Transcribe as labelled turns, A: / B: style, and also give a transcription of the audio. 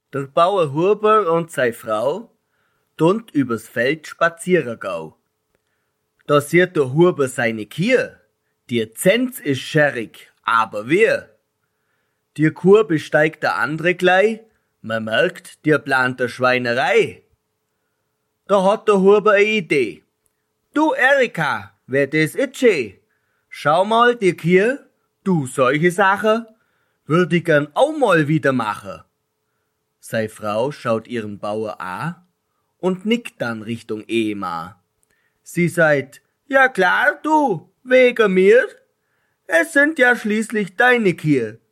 A: Der Bauer Huber und seine Frau tunt übers Feld spazieren gau. Da sieht der Huber seine Kier. Die Zenz ist scherrig, aber wer? Die Kur besteigt der andere gleich, man merkt, die plant der Schweinerei. Da hat der Huber eine Idee. Du Erika, wer das itche? Schau mal, die Kier, du solche Sachen, würd ich gern auch mal wieder machen. Sei Frau schaut ihren Bauer an und nickt dann Richtung Ehemann. Sie sagt, ja klar du, wegen mir. Es sind ja schließlich deine Kier.